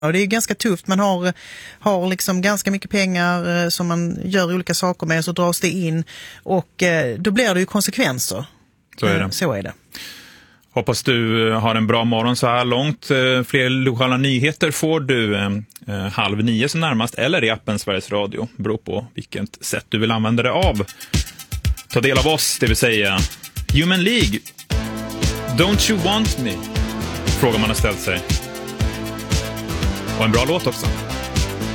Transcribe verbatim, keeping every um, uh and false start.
Och det är ganska tufft. Man har, har liksom ganska mycket pengar som man gör olika saker med, så dras det in. Och eh, då blir det ju konsekvenser. Så är det. Eh, så är det. Hoppas du har en bra morgon så här långt. Fler lokala nyheter får du eh, halv nio som närmast, eller i appen Sveriges Radio. Beror på vilket sätt du vill använda det av. Ta del av oss, det vill säga Human League. Don't you want me? Frågar man har ställt sig. Och en bra låt också.